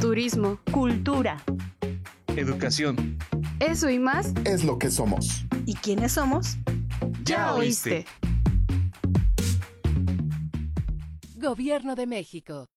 turismo, cultura, educación. Eso y más es lo que somos. ¿Y quiénes somos? Ya oíste. Gobierno de México.